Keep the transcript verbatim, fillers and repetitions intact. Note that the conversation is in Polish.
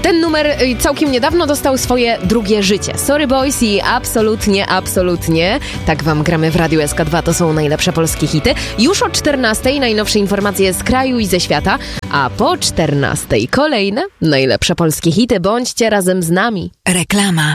ten numer całkiem niedawno dostał swoje drugie życie. Sorry Boys i absolutnie, absolutnie. Tak wam gramy w Radiu S K dwa, to są najlepsze polskie hity. Już o czternastej najnowsze informacje z kraju i ze świata, a po czternastej kolejne najlepsze polskie hity. Bądźcie razem z nami. Reklama.